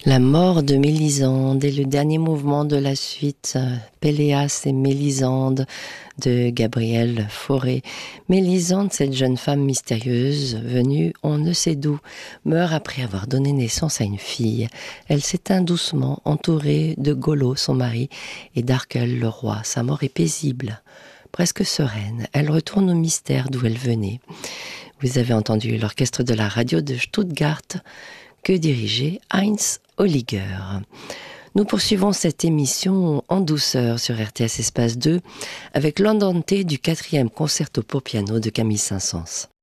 La mort de Mélisande est le dernier mouvement de la suite Péléas et Mélisande de Gabriel Fauré. Mélisande, cette jeune femme mystérieuse, venue on ne sait d'où, meurt après avoir donné naissance à une fille. Elle s'éteint doucement, entourée de Golo, son mari, et d'Arkel, le roi. Sa mort est paisible, presque sereine. Elle retourne au mystère d'où elle venait. Vous avez entendu l'orchestre de la radio de Stuttgart, que dirigeait Heinz Holliger. Nous poursuivons cette émission en douceur sur RTS Espace 2 avec l'Andante du 4e concerto pour piano de Camille Saint-Saëns.